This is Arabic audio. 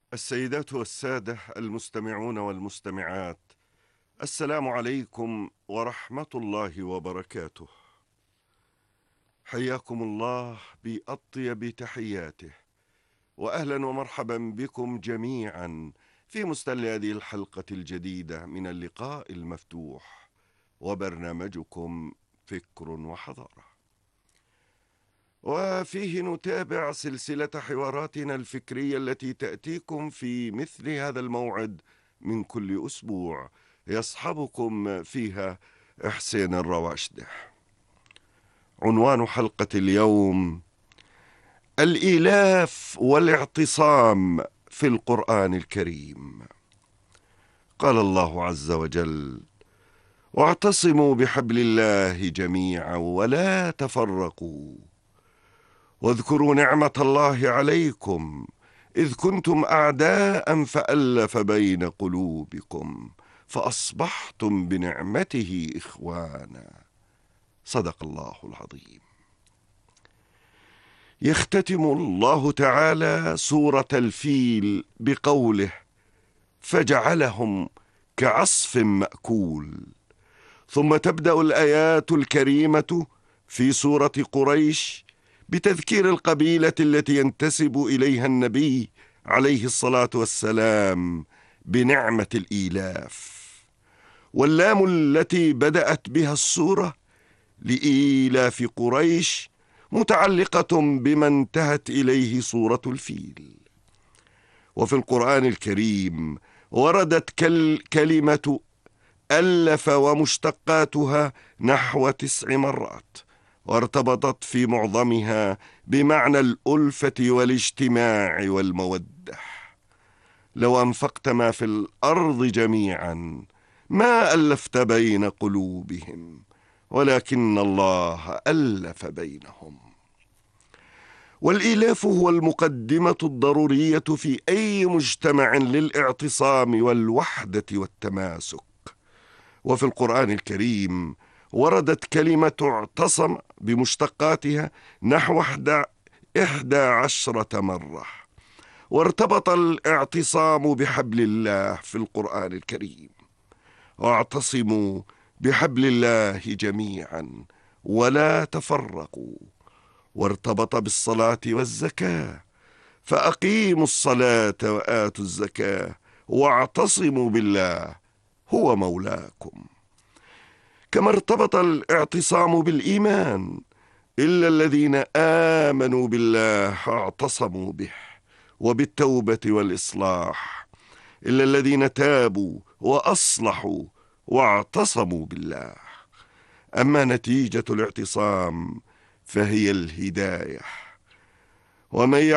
السيدات والسادة المستمعون والمستمعات، السلام عليكم ورحمة الله وبركاته. حياكم الله بأطيب تحياته، وأهلا ومرحبا بكم جميعا في مستهل هذه الحلقة الجديدة من اللقاء المفتوح وبرنامجكم فكر وحضارة، وفيه نتابع سلسلة حواراتنا الفكرية التي تأتيكم في مثل هذا الموعد من كل أسبوع، يصحبكم فيها حسين الرواشده. عنوان حلقة اليوم: الإيلاف والاعتصام في القرآن الكريم. قال الله عز وجل: واعتصموا بحبل الله جميعا ولا تفرقوا، واذكروا نعمة الله عليكم إذ كنتم أعداء فألف بين قلوبكم فأصبحتم بنعمته إخوانا. صدق الله العظيم. يختتم الله تعالى سورة الفيل بقوله: فجعلهم كعصف مأكول. ثم تبدأ الآيات الكريمة في سورة قريش بتذكير القبيلة التي ينتسب إليها النبي عليه الصلاة والسلام بنعمة الإيلاف، واللام التي بدأت بها السورة لإيلاف قريش متعلقة بما انتهت إليه سورة الفيل. وفي القرآن الكريم وردت كلمة ألف ومشتقاتها نحو 9 مرات، وارتبطت في معظمها بمعنى الألفة والاجتماع والمودة. لو أنفقت ما في الأرض جميعا ما ألفت بين قلوبهم ولكن الله ألف بينهم. والإيلاف هو المقدمة الضرورية في أي مجتمع للاعتصام والوحدة والتماسك. وفي القرآن الكريم وردت كلمة اعتصم بمشتقاتها نحو 11 مرة، وارتبط الاعتصام بحبل الله في القرآن الكريم: واعتصموا بحبل الله جميعا ولا تفرقوا. وارتبط بالصلاة والزكاة: فأقيموا الصلاة وآتوا الزكاة واعتصموا بالله هو مولاكم. كما ارتبط الاعتصام بالإيمان: إلا الذين آمنوا بالله اعتصموا به، وبالتوبة والإصلاح: إلا الذين تابوا وأصلحوا واعتصموا بالله. أما نتيجة الاعتصام فهي الهداية، ومن